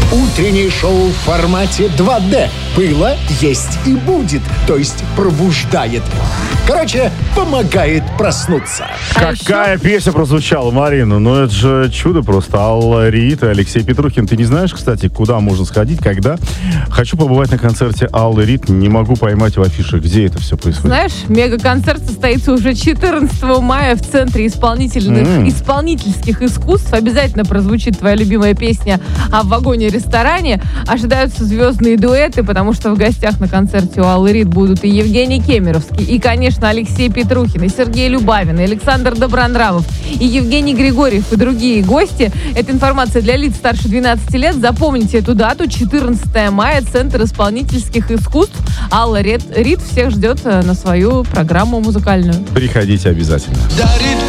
Утреннее шоу в формате 2D. Было, есть и будет. То есть пробуждает. Короче, помогает проснуться. Какая песня прозвучала, Марина? Ну, это же чудо просто. Алла Рид и Алексей Петрухин. Ты не знаешь, кстати, куда можно сходить, когда? Хочу побывать на концерте Аллы Рид. Не могу поймать в афише, где это все происходит. Знаешь, мега-концерт состоится уже 14 мая в Центре исполнительских искусств. Обязательно прозвучит твоя любимая песня «А в вагоне-ресторане». Ожидаются звездные дуэты, потому что в гостях на концерте у Аллы Рид будут и Евгений Кемеровский, и, конечно, Алексей Петрухин, и Сергей Любавин, и Александр Добронравов, и Евгений Григорьев, и другие гости. Это информация для лиц старше 12 лет. Запомните эту дату. 14 мая, Центр исполнительских искусств. Алла Рид всех ждет на свою программу музыкальную. Приходите обязательно. Дарит